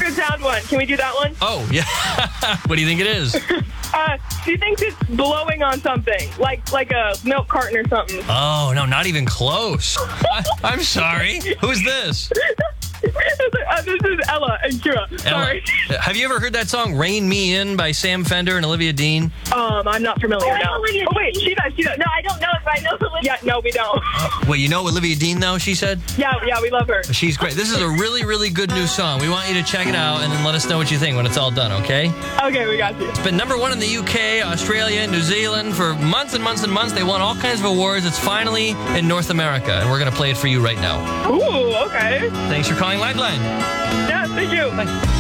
Secret Sound one. Can we do that one? Oh, yeah. What do you think it is? She thinks it's blowing on something, like a milk carton or something. Oh, no, not even close. I'm sorry. Who's this? This is Ella and Kira. Sorry. Ella. Have you ever heard that song "Rain Me In" by Sam Fender and Olivia Dean? I'm not familiar. I know No. Olivia Oh wait, Dean. she does. No, I don't know if I know Olivia. Yeah, no, we don't. Wait, you know Olivia Dean, though, she said? Yeah, we love her. She's great. This is a really, really good new song. We want you to check it out and then let us know what you think when it's all done, okay? Okay, we got you. It's been #1 in the UK, Australia, New Zealand for months and months and months. They won all kinds of awards. It's finally in North America, and we're going to play it for you right now. Ooh, okay. Thanks for calling Lifeline. Yeah, thank you. Bye.